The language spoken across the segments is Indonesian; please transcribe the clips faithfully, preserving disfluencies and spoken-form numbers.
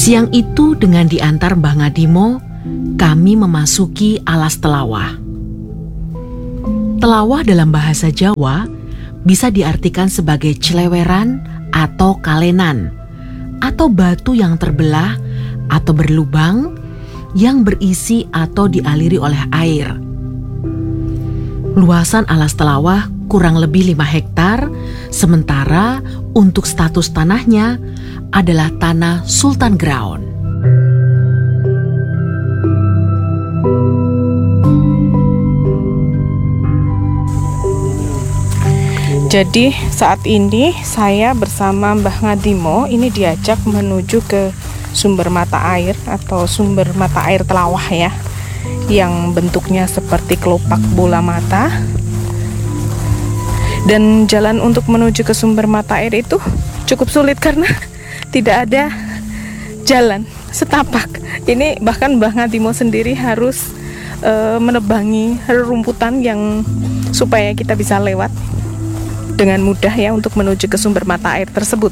Siang itu dengan diantar Mbah Ngadimo, kami memasuki alas Telawah. Telawah dalam bahasa Jawa bisa diartikan sebagai celeweran atau kalenan, atau batu yang terbelah atau berlubang yang berisi atau dialiri oleh air. Luasan alas Telawah kurang lebih lima hektar, sementara untuk status tanahnya adalah tanah Sultan Ground. Jadi saat ini saya bersama Mbah Ngadimo ini diajak menuju ke sumber mata air atau sumber mata air Telawah ya, yang bentuknya seperti kelopak bola mata. Dan jalan untuk menuju ke sumber mata air itu cukup sulit karena tidak ada jalan setapak. Ini bahkan Mbah Ngadimo sendiri harus e, menebangi rerumputan yang supaya kita bisa lewat dengan mudah ya untuk menuju ke sumber mata air tersebut.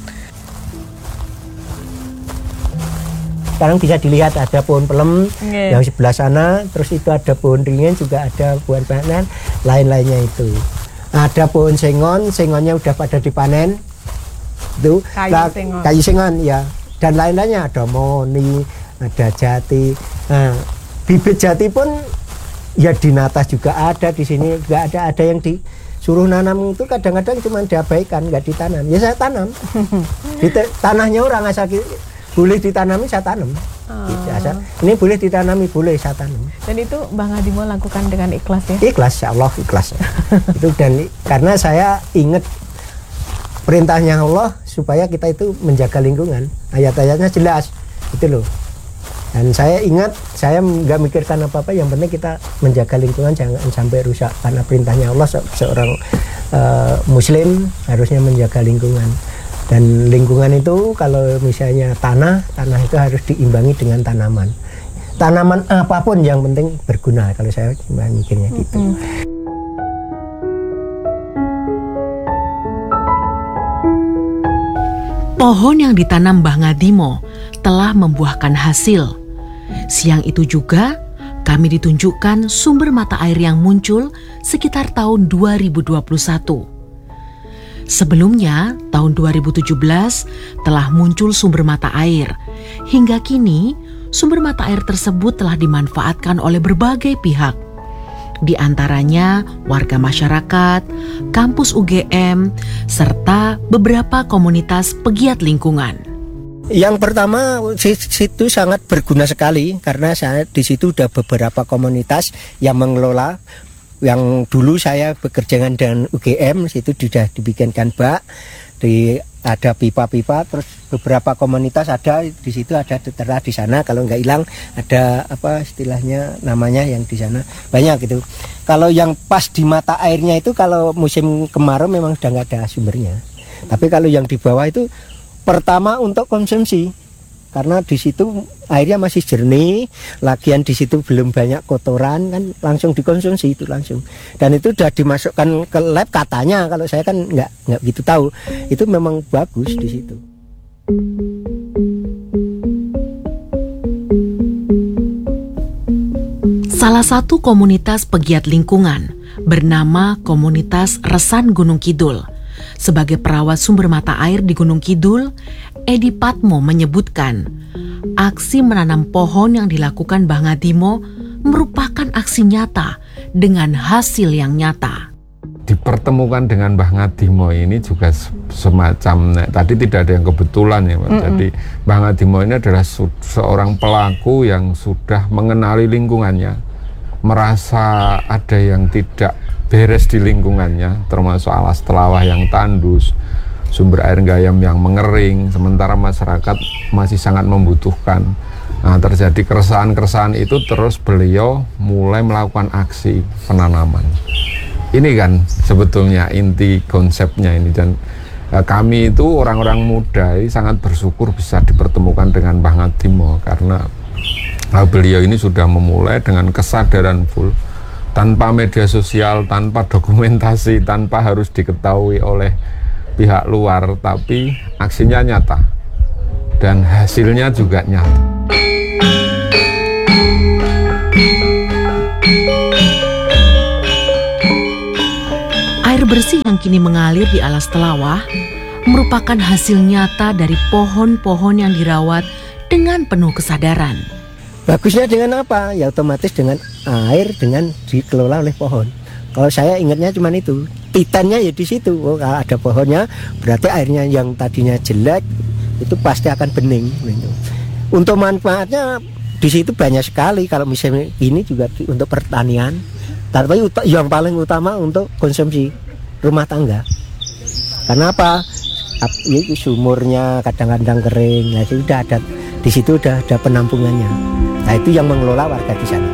Sekarang bisa dilihat ada pohon pelem yeah. yang sebelah sana, terus itu ada pohon ringin, juga ada pohon panen, lain-lainnya itu. Ada pohon sengon, sengonnya udah pada dipanen. Itu kayu lah, sengon. kayu sengon ya, dan lain-lainnya ada moni, ada jati. Nah, bibit jati pun ya di Natas juga ada, di sini juga ada. Ada yang disuruh nanam itu kadang-kadang cuma diabaikan, nggak ditanam. Ya saya tanam. Di tanahnya orang asal boleh ditanami, saya tanam. Oh. Gitu, asal, ini boleh ditanami, boleh saya tanam. Dan itu Mbah Ngadimo lakukan dengan ikhlas ya? Ikhlas, ya Allah ikhlas. Itu dan karena saya ingat perintahnya Allah supaya kita itu menjaga lingkungan. Ayat-ayatnya jelas, itu loh. Dan saya ingat, saya nggak mikirkan apa-apa. Yang penting kita menjaga lingkungan jangan sampai rusak. Karena perintahnya Allah se seorang uh, Muslim harusnya menjaga lingkungan. Dan lingkungan itu kalau misalnya tanah, tanah itu harus diimbangi dengan tanaman. Tanaman apapun yang penting berguna. Kalau saya cuma mikirnya gitu. Mm-hmm. Pohon yang ditanam Mbah Ngadimo telah membuahkan hasil. Siang itu juga kami ditunjukkan sumber mata air yang muncul sekitar tahun dua ribu dua puluh satu. Sebelumnya, tahun dua ribu tujuh belas telah muncul sumber mata air. Hingga kini, sumber mata air tersebut telah dimanfaatkan oleh berbagai pihak. Di antaranya warga masyarakat, kampus U G M, serta beberapa komunitas pegiat lingkungan. Yang pertama, situ sangat berguna sekali karena saya di situ sudah beberapa komunitas yang mengelola. Yang dulu saya bekerja dengan U G M, situ sudah dibikinkan bak, di ada pipa-pipa, terus beberapa komunitas ada di situ, ada tertera di sana. Kalau nggak hilang ada apa istilahnya namanya yang di sana banyak gitu. Kalau yang pas di mata airnya itu kalau musim kemarau memang sudah nggak ada sumbernya. Tapi kalau yang di bawah itu pertama untuk konsumsi. Karena di situ airnya masih jernih, lagian di situ belum banyak kotoran kan langsung dikonsumsi itu langsung. Dan itu sudah dimasukkan ke lab katanya, kalau saya kan nggak nggak gitu tahu. Itu memang bagus di situ. Salah satu komunitas pegiat lingkungan bernama Komunitas Resan Gunung Kidul. Sebagai perawat sumber mata air di Gunung Kidul, Edi Patmo menyebutkan aksi menanam pohon yang dilakukan Mbah Ngadimo merupakan aksi nyata dengan hasil yang nyata. Dipertemukan dengan Mbah Ngadimo ini juga semacam, nah, tadi tidak ada yang kebetulan ya Pak. Mm -mm. Jadi Mbah Ngadimo ini adalah seorang pelaku yang sudah mengenali lingkungannya, merasa ada yang tidak beres di lingkungannya, termasuk alas Telawah yang tandus, sumber air gayam yang mengering, sementara masyarakat masih sangat membutuhkan. Nah, terjadi keresahan-keresahan itu, terus beliau mulai melakukan aksi penanaman. Ini kan sebetulnya inti konsepnya ini, dan eh, kami itu orang-orang muda ini sangat bersyukur bisa dipertemukan dengan Mbah Ngadimo karena eh, beliau ini sudah memulai dengan kesadaran full, tanpa media sosial, tanpa dokumentasi, tanpa harus diketahui oleh pihak luar, tapi aksinya nyata. dan hasilnya juga nyata. Air bersih yang kini mengalir di alas Telawah merupakan hasil nyata dari pohon-pohon yang dirawat dengan penuh kesadaran. Bagusnya dengan apa? Ya otomatis dengan air dengan dikelola oleh pohon. Kalau saya ingatnya cuma itu, titannya ya di situ. Oh, kalau ada pohonnya, berarti airnya yang tadinya jelek itu pasti akan bening. Gitu. Untuk manfaatnya di situ banyak sekali. Kalau misalnya ini juga di, untuk pertanian, tapi yang paling utama untuk konsumsi rumah tangga. Karena apa? Ini sumurnya kadang-kadang kering, nah itu udah ada di situ udah ada penampungannya. Nah itu yang mengelola warga di sana.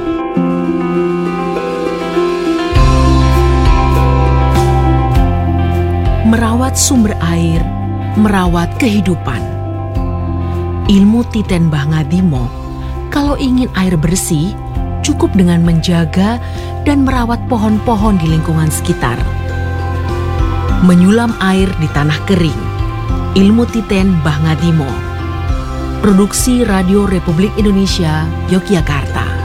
Merawat sumber air, merawat kehidupan. Ilmu Titen Mbah Ngadimo, kalau ingin air bersih, cukup dengan menjaga dan merawat pohon-pohon di lingkungan sekitar. Menyulam air di tanah kering. Ilmu Titen Mbah Ngadimo. Produksi Radio Republik Indonesia, Yogyakarta.